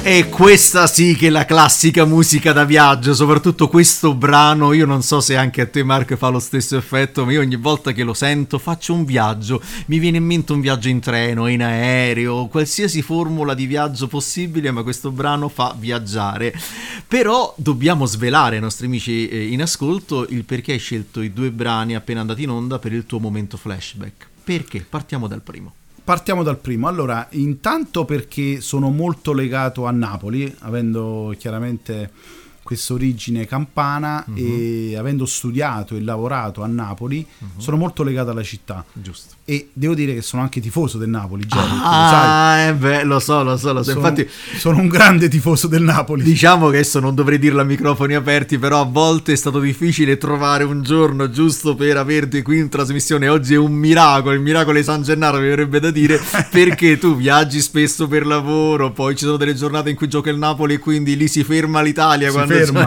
E questa sì che è la classica musica da viaggio, soprattutto questo brano. Io non so se anche a te, Mark, fa lo stesso effetto, ma io ogni volta che lo sento faccio un viaggio, mi viene in mente un viaggio in treno, in aereo, qualsiasi formula di viaggio possibile, ma questo brano fa viaggiare. Però dobbiamo svelare ai nostri amici in ascolto il perché hai scelto i due brani appena andati in onda per il tuo momento flashback. Perché? Partiamo dal primo. Partiamo dal primo. Allora, intanto perché sono molto legato a Napoli, avendo chiaramente questa origine campana e avendo studiato e lavorato a Napoli, sono molto legato alla città. Giusto. E devo dire che sono anche tifoso del Napoli, Jerry, lo sai. Lo so. Infatti sono un grande tifoso del Napoli. Diciamo che adesso non dovrei dirlo a microfoni aperti, però a volte è stato difficile trovare un giorno giusto per averti qui in trasmissione. Oggi è un miracolo, il miracolo di San Gennaro mi verrebbe da dire, perché tu viaggi spesso per lavoro, poi ci sono delle giornate in cui gioca il Napoli e quindi lì si ferma l'Italia. Si ferma.